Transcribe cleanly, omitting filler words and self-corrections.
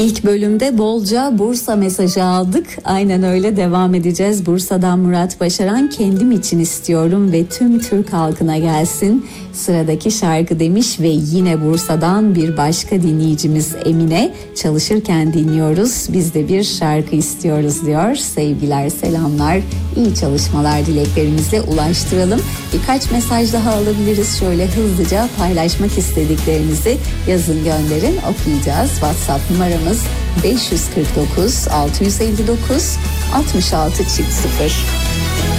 İlk bölümde bolca Bursa mesajı aldık. Aynen öyle devam edeceğiz. Bursa'dan Murat Başaran, kendim için istiyorum ve tüm Türk halkına gelsin sıradaki şarkı demiş. Ve yine Bursa'dan bir başka dinleyicimiz Emine, çalışırken dinliyoruz, biz de bir şarkı istiyoruz diyor. Sevgiler, selamlar, iyi çalışmalar dileklerimizle ulaştıralım. Birkaç mesaj daha alabiliriz. Şöyle hızlıca paylaşmak istediklerinizi yazın, gönderin, okuyacağız. WhatsApp numaramız 549 659 66 0.